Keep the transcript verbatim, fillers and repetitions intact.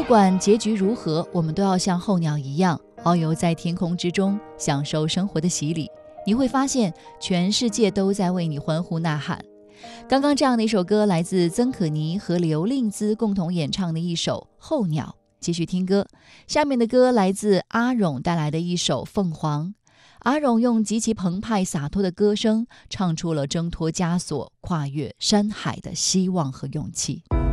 管结局如何，我们都要像候鸟一样遨游在天空之中，享受生活的洗礼。你会发现全世界都在为你欢呼呐喊。刚刚这样的一首歌来自曾可妮和刘令姿共同演唱的一首《候鸟》。继续听歌，下面的歌来自阿勇带来的一首《凤凰》。阿勇用极其澎湃洒脱的歌声，唱出了挣脱枷锁、跨越山海的希望和勇气。